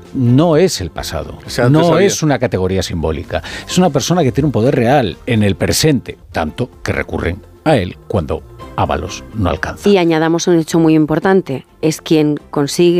no es el pasado, no es una categoría simbólica, es una persona que tiene un poder real en el presente, tanto que recurren a él cuando Ábalos no alcanza. Y añadamos un hecho muy importante, es quien consigue